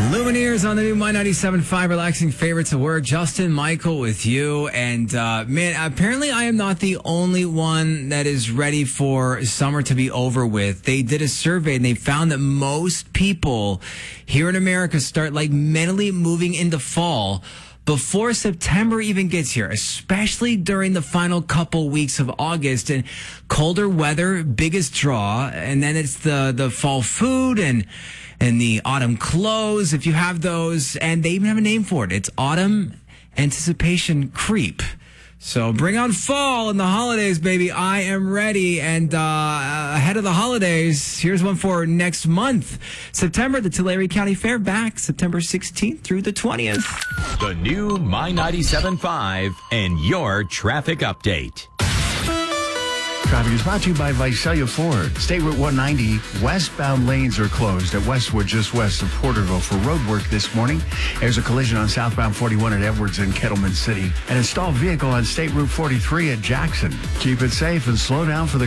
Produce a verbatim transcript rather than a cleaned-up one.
Lumineers on the new My ninety-seven point five relaxing favorites of work. Justin Michael with you. And, uh, man, apparently I am not the only one that is ready for summer to be over with. They did a survey and they found that most people here in America start like mentally moving into fall before September even gets here, especially during the final couple weeks of August. And colder weather, biggest draw. And then it's the, the fall food and and the autumn clothes, if you have those. And they even have a name for it. It's autumn anticipation creep. So bring on fall and the holidays, baby. I am ready. And uh, ahead of the holidays, here's one for next month. September, the Tulare County Fair back September sixteenth through the twentieth. The new My ninety-seven point five and your traffic update. Traffic is brought to you by Visalia Ford. State Route one ninety, westbound lanes are closed at Westwood, just west of Porterville for road work this morning. There's a collision on southbound forty-one at Edwards in Kettleman City. An installed vehicle on State Route forty-three at Jackson. Keep it safe and slow down for the